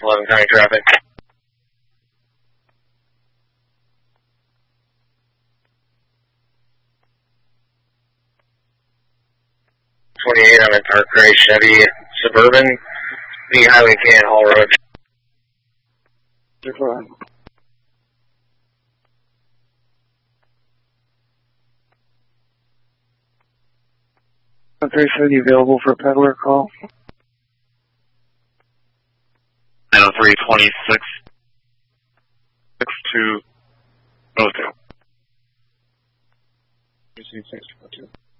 11 County traffic. 28 on a dark gray Chevy Suburban, the Highway Can Hall Road. Deferred. 330 available for a peddler call. 903-26 6202. 662.